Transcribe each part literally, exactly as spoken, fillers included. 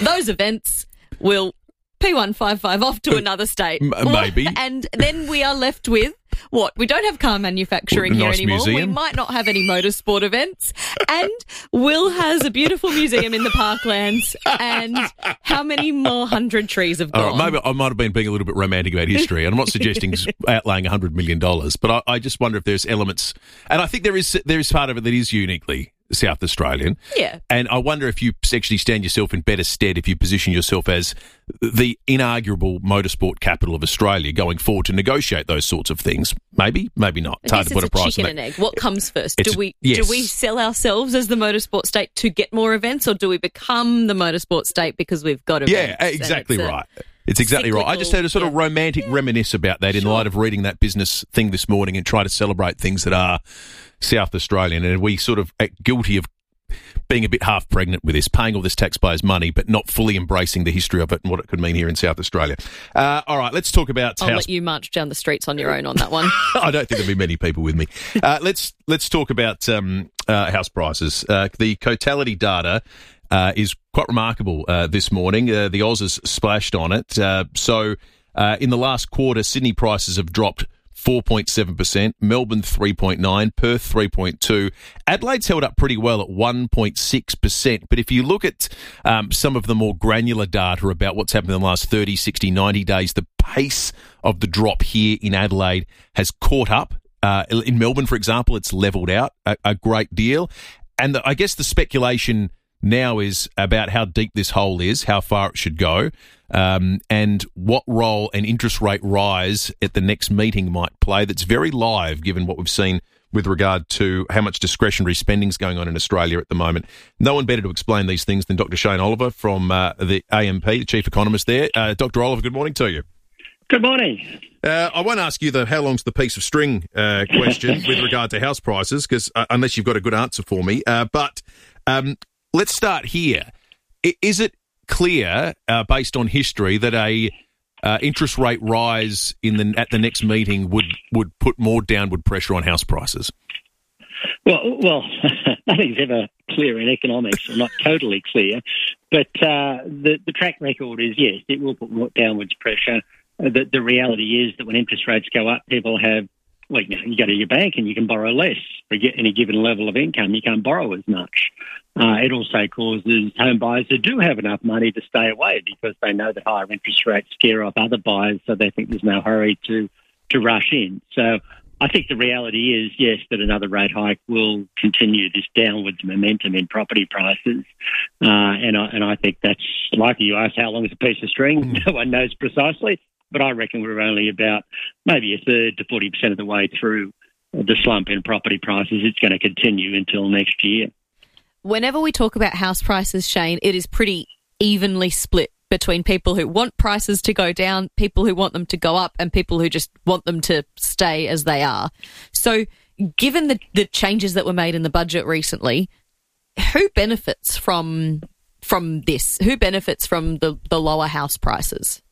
those events will P one fifty-five off to another state. M- maybe. And then we are left with, what? We don't have car manufacturing Well, here nice anymore. museum. We might not have any motorsport events. And Will has a beautiful museum in the Parklands. And how many more hundred trees have gone? All right, maybe I might have been being a little bit romantic about history, and I'm not suggesting outlaying one hundred million dollars, but I, I just wonder if there's elements, and I think there is there is part of it that is uniquely South Australian. Yeah. And I wonder if you actually stand yourself in better stead if you position yourself as the inarguable motorsport capital of Australia going forward to negotiate those sorts of things. Maybe, maybe not. It's I hard guess to put it's a price chicken on and that. egg. What comes first? It's- do we yes. do we sell ourselves as the motorsport state to get more events, or do we become the motorsport state because we've got events? Yeah, And exactly it's a- right. It's exactly right. I just had a sort of yeah. romantic reminisce about that in Sure. light of reading that business thing this morning and try to celebrate things that are South Australian. And we sort of act guilty of being a bit half pregnant with this, paying all this taxpayers' money, but not fully embracing the history of it and what it could mean here in South Australia. Uh, all right, let's talk about I'll house. let you march down the streets on your own on that one. I don't think there'll be many people with me. Uh, let's let's talk about um, uh, house prices. Uh, the Cotality data uh, is quite remarkable uh, this morning. Uh, the Oz has splashed on it. Uh, so uh, in the last quarter, Sydney prices have dropped four point seven percent, Melbourne three point nine, Perth three point two. Adelaide's held up pretty well at one point six percent. But if you look at um, some of the more granular data about what's happened in the last thirty, sixty, ninety days, the pace of the drop here in Adelaide has caught up. Uh, in Melbourne, for example, it's levelled out a, a great deal. And the, I guess the speculation now is about how deep this hole is, how far it should go, um, and what role an interest rate rise at the next meeting might play. That's very live, given what we've seen with regard to how much discretionary spending is going on in Australia at the moment. No one better to explain these things than Doctor Shane Oliver from uh, the A M P, the chief economist there. Uh, Doctor Oliver, good morning to you. Good morning. Uh, I won't ask you the how long's the piece of string uh, question with regard to house prices, because uh, unless you've got a good answer for me. Uh, but um, let's start here. I- is it clear, uh, based on history, that a uh, interest rate rise in the at the next meeting would, would put more downward pressure on house prices? Well, well, nothing's ever clear in economics, or not totally clear. But uh, the, the track record is, yes, it will put more downwards pressure. Uh, the, the reality is that when interest rates go up, people have, well, you know, you go to your bank and you can borrow less. For any given level of income, you can't borrow as much. Uh, it also causes home buyers who do have enough money to stay away because they know that higher interest rates scare off other buyers, so they think there's no hurry to, to rush in. So I think the reality is, yes, that another rate hike will continue this downwards momentum in property prices. Uh, and, I, and I think that's likely. You ask how long is a piece of string? No one knows precisely. But I reckon we're only about maybe a third to forty percent of the way through the slump in property prices. It's going to continue until next year. Whenever we talk about house prices, Shane, it is pretty evenly split between people who want prices to go down, people who want them to go up, and people who just want them to stay as they are. So given the, the changes that were made in the budget recently, who benefits from from this? Who benefits from the, the lower house prices?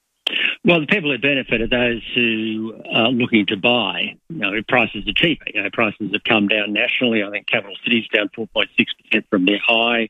Well, the people who benefit are those who are looking to buy. You know, prices are cheaper. You know, prices have come down nationally. I think capital cities down four point six percent from their high.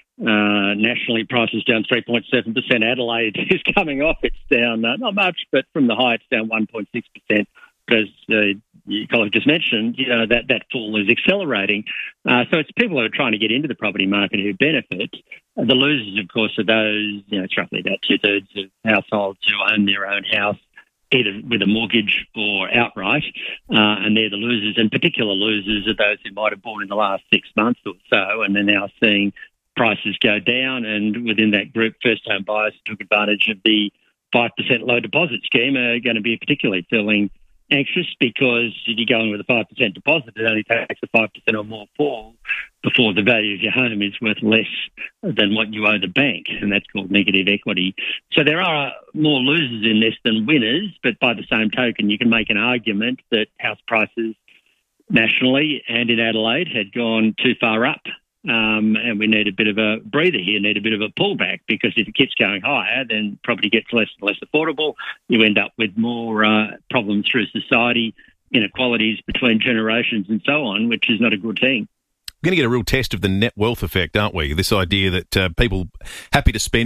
Uh, nationally, prices down three point seven percent. Adelaide is coming off. It's down, uh, not much, but from the high, it's down one point six percent. But as uh, your colleague just mentioned, you know, that, that fall is accelerating. Uh, so it's people who are trying to get into the property market who benefit. Uh, the losers, of course, are those, you know, it's roughly about two-thirds of households who own their own house, either with a mortgage or outright, uh, and they're the losers. And particular losers are those who might have bought in the last six months or so, and they're now seeing prices go down. And within that group, first-home buyers who took advantage of the five percent low deposit scheme are going to be particularly feeling anxious, because if you go in with a five percent deposit, it only takes a five percent or more fall before the value of your home is worth less than what you owe the bank, and that's called negative equity. So there are more losers in this than winners, but by the same token, you can make an argument that house prices nationally and in Adelaide had gone too far up. Um, and we need a bit of a breather here, need a bit of a pullback, because if it keeps going higher, then property gets less and less affordable. You end up with more uh, problems through society, inequalities between generations and so on, which is not a good thing. We're going to get a real test of the net wealth effect, aren't we? This idea that uh, people happy to spend